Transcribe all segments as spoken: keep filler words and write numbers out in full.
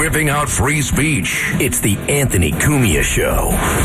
sniffing out free speech. It's the Anthony Cumia Show.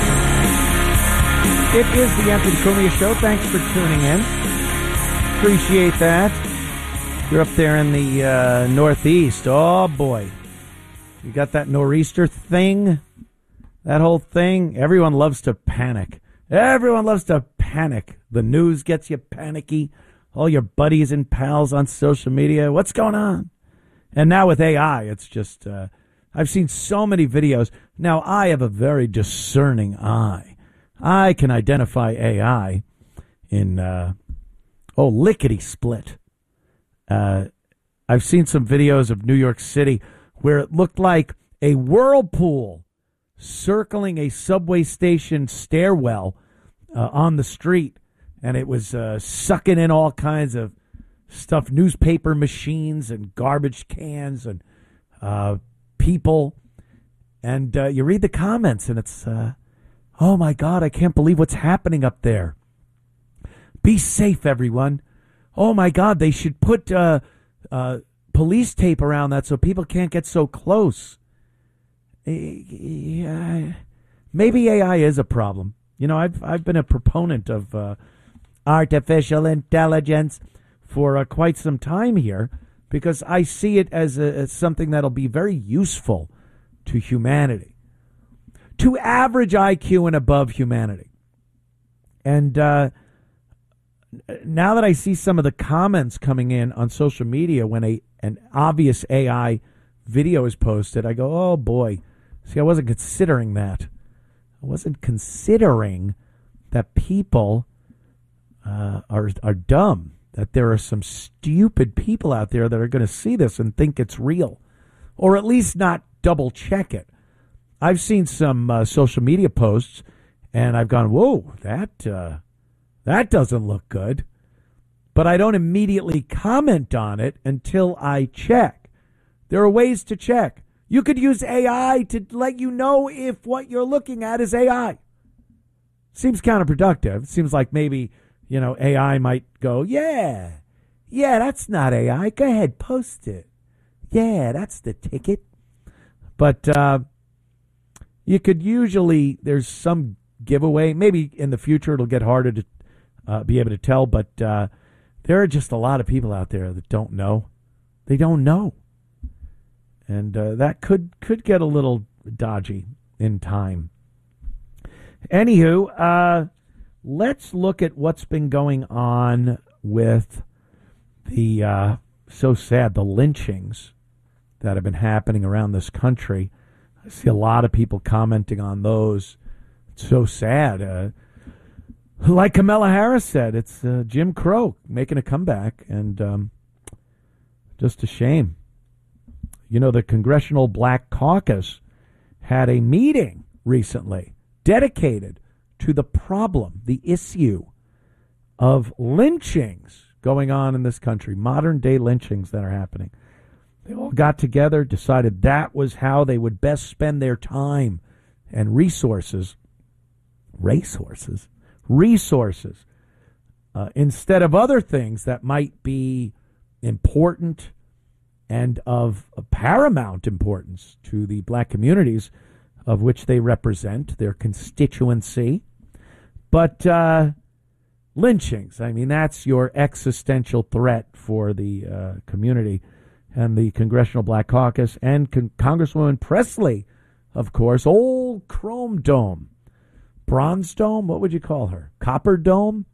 It is the Anthony Cumia Show. Thanks for tuning in. Appreciate that. You're up there in the uh, Northeast. Oh, boy. You got that nor'easter thing? That whole thing? Everyone loves to panic. Everyone loves to panic. The news gets you panicky. All your buddies and pals on social media. What's going on? And now with A I, it's just, uh, I've seen so many videos. Now, I have a very discerning eye. I can identify A I in, uh, oh, lickety-split. Uh, I've seen some videos of New York City where it looked like a whirlpool circling a subway station stairwell uh, on the street, and it was uh, sucking in all kinds of stuff, newspaper machines and garbage cans and uh, people. And uh, you read the comments, and it's, uh, oh, my God, I can't believe what's happening up there. Be safe, everyone. Oh, my God, they should put uh, uh, police tape around that so people can't get so close. Uh, maybe A I is a problem. You know, I've I've been a proponent of uh, artificial intelligence for uh, quite some time here because I see it as, a, as something that'll be very useful to humanity, to average I Q and above humanity. And uh, now that I see some of the comments coming in on social media when a an obvious A I video is posted, I go, oh, boy. See, I wasn't considering that. I wasn't considering that people uh, are are dumb, that there are some stupid people out there that are going to see this and think it's real, or at least not double check it. I've seen some uh, social media posts, and I've gone, whoa, that uh, that doesn't look good. But I don't immediately comment on it until I check. There are ways to check. You could use A I to let you know if what you're looking at is A I. Seems counterproductive. It seems like maybe, you know, A I might go, yeah, yeah, that's not A I. Go ahead, post it. Yeah, that's the ticket. But uh, you could usually, there's some giveaway. Maybe in the future it'll get harder to uh, be able to tell, but uh, there are just a lot of people out there that don't know. They don't know. And uh, that could, could get a little dodgy in time. Anywho, uh, let's look at what's been going on with the, uh, so sad, the lynchings that have been happening around this country. I see a lot of people commenting on those. It's so sad. Uh, like Kamala Harris said, it's uh, Jim Crow making a comeback, and um, just a shame. You know, the Congressional Black Caucus had a meeting recently dedicated to the problem, the issue of lynchings going on in this country, modern-day lynchings that are happening. They all got together, decided that was how they would best spend their time and resources, racehorses, resources, uh, instead of other things that might be important and of paramount importance to the black communities of which they represent, their constituency. But uh, lynchings, I mean, that's your existential threat for the uh, community. And the Congressional Black Caucus and Con- Congresswoman Presley, of course, old Chrome Dome, Bronze Dome, what would you call her? Copper Dome?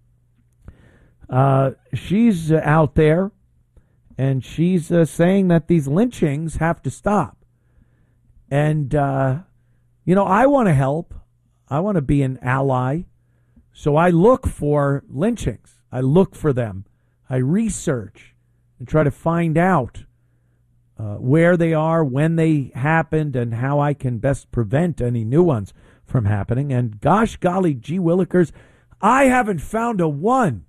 Uh, she's uh, out there. And she's uh, saying that these lynchings have to stop. And, uh, you know, I want to help. I want to be an ally. So I look for lynchings. I look for them. I research and try to find out uh, where they are, when they happened, and how I can best prevent any new ones from happening. And gosh golly, gee willikers, I haven't found a one.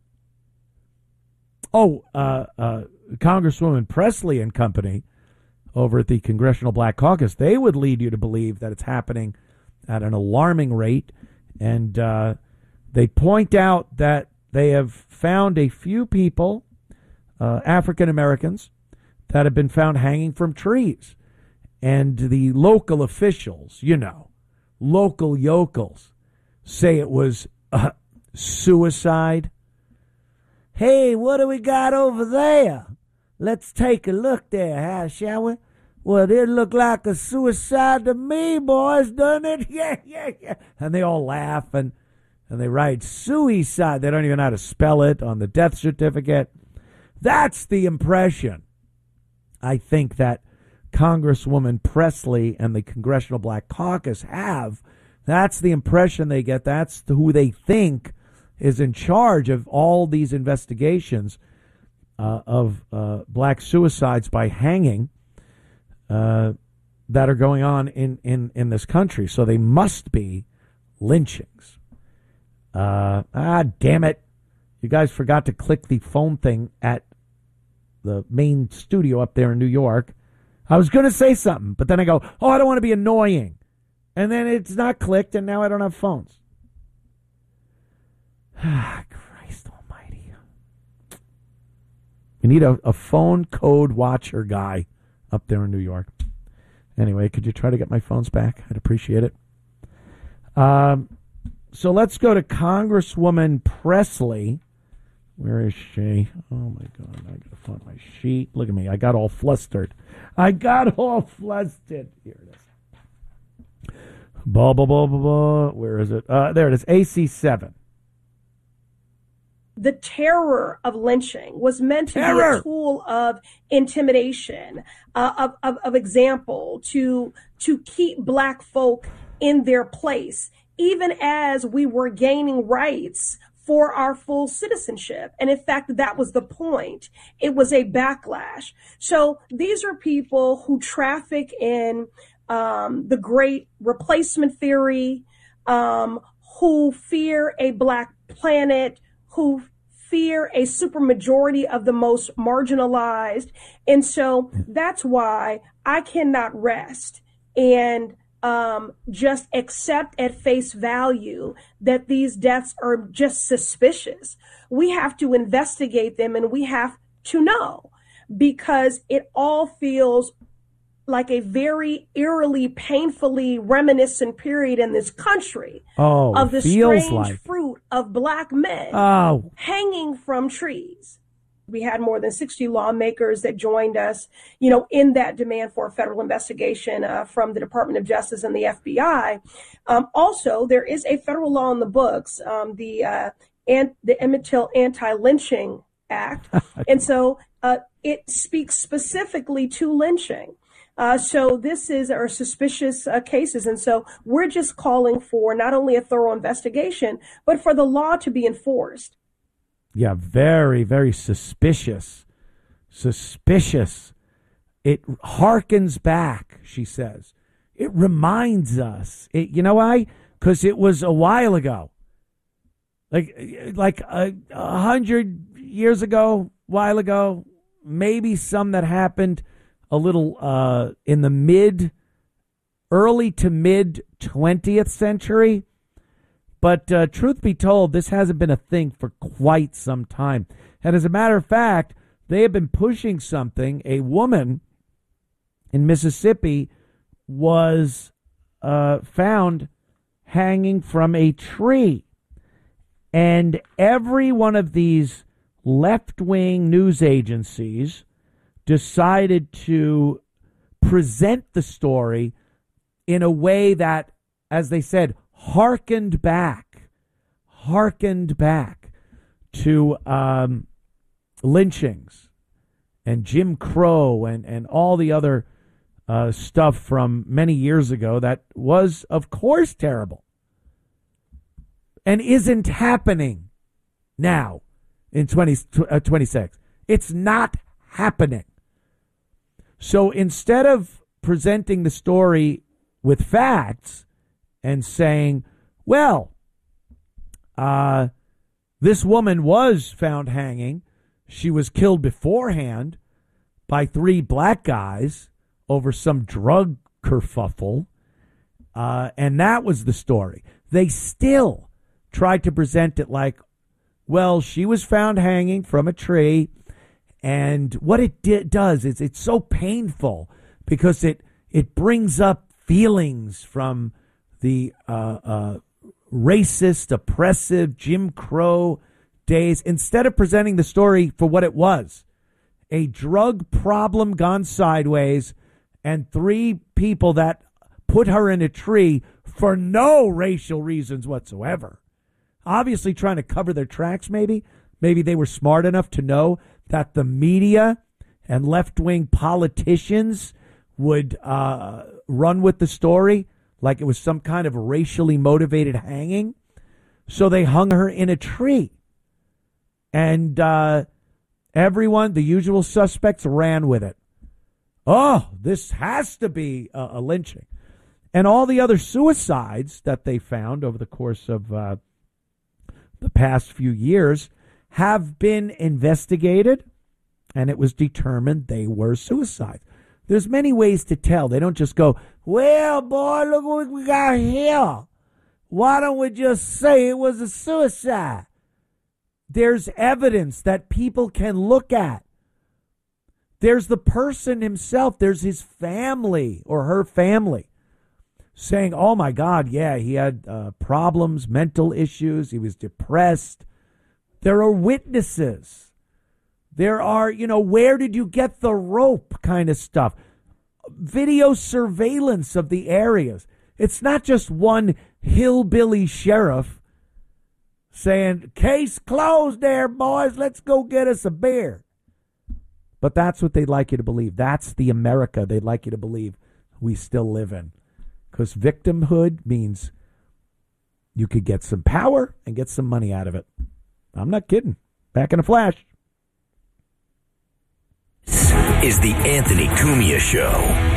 Oh, uh, uh, Congresswoman Presley and company over at the Congressional Black Caucus, they would lead you to believe that it's happening at an alarming rate. And uh, they point out that they have found a few people, uh, African Americans, that have been found hanging from trees. and the local officials, you know, local yokels, say it was uh, suicide. Hey, what do we got over there? Let's take a look there, huh, shall we? Well, it looked like a suicide to me, boys, doesn't it? Yeah, yeah, yeah. And they all laugh and, and they write suicide. They don't even know how to spell it on the death certificate. That's the impression, I think, that Congresswoman Presley and the Congressional Black Caucus have. That's the impression they get. That's who they think is in charge of all these investigations uh, of uh, black suicides by hanging uh, that are going on in, in, in this country. So they must be lynchings. Uh, ah, damn it. You guys forgot to click the phone thing at the main studio up there in New York. I was going to say something, but then I go, oh, I don't want to be annoying. And then it's not clicked, and now I don't have phones. Ah, Christ almighty. We need a, a phone code watcher guy up there in New York. Anyway, could you try to get my phones back? I'd appreciate it. Um, so let's go to Congresswoman Presley. Where is she? Oh, my God. I got to find my sheet. Look at me. I got all flustered. I got all flustered. Here it is. Blah, blah, blah, blah, blah. Where is it? Uh, there it is. A C seven. The terror of lynching was meant to terror. be a tool of intimidation, uh, of, of, of example, to, to keep black folk in their place, even as we were gaining rights for our full citizenship. And in fact, that was the point. It was a backlash. So these are people who traffic in um, the great replacement theory, um, who fear a black planet, who fear a supermajority of the most marginalized. And so that's why I cannot rest and um, just accept at face value that these deaths are just suspicious. We have to investigate them, and we have to know, because it all feels like a very eerily, painfully reminiscent period in this country oh, of the feels strange like. fruit of black men oh. hanging from trees. We had more than sixty lawmakers that joined us, you know, in that demand for a federal investigation uh, from the Department of Justice and the F B I. Um, also, there is a federal law in the books, um, the uh, and the Emmett Till Anti-Lynching Act, and so uh, it speaks specifically to lynching. Uh, so this is our suspicious uh, cases. And so we're just calling for not only a thorough investigation, but for the law to be enforced. Yeah, very, very suspicious. Suspicious. It harkens back, she says. It reminds us. It, you know why? Because it was a while ago. Like, like a, a hundred years ago, while ago, maybe some that happened a little uh, in the mid, early to mid twentieth century. But uh, truth be told, this hasn't been a thing for quite some time. And as a matter of fact, they have been pushing something. A woman in Mississippi was uh, found hanging from a tree. And every one of these left-wing news agencies decided to present the story in a way that, as they said, harkened back, harkened back to um, lynchings and Jim Crow and, and all the other uh, stuff from many years ago that was, of course, terrible and isn't happening now in twenty twenty-six. It's not happening. So instead of presenting the story with facts and saying, well, uh, this woman was found hanging. She was killed beforehand by three black guys over some drug kerfuffle. Uh, and that was the story. They still tried to present it like, well, she was found hanging from a tree. And what it di- does is it's so painful because it It brings up feelings from the uh, uh, racist, oppressive Jim Crow days, instead of presenting the story for what it was, a drug problem gone sideways, and three people that put her in a tree for no racial reasons whatsoever. Obviously trying to cover their tracks, maybe. Maybe they were smart enough to know that the media and left-wing politicians would uh, run with the story like it was some kind of racially motivated hanging. So they hung her in a tree. And uh, everyone, the usual suspects, ran with it. Oh, this has to be a, a lynching. And all the other suicides that they found over the course of uh, the past few years have been investigated, and it was determined they were suicides. There's many ways to tell. They don't just go, well, boy, look what we got here. Why don't we just say it was a suicide? There's evidence that people can look at. There's the person himself. There's his family or her family saying, oh, my God, yeah, he had uh, problems, mental issues. He was depressed. There are witnesses. There are, you know, where did you get the rope kind of stuff. Video surveillance of the areas. It's not just one hillbilly sheriff saying, case closed there, boys. Let's go get us a beer. But that's what they'd like you to believe. That's the America they'd like you to believe we still live in. Because victimhood means you could get some power and get some money out of it. I'm not kidding. Back in a flash. This is the Anthony Cumia Show.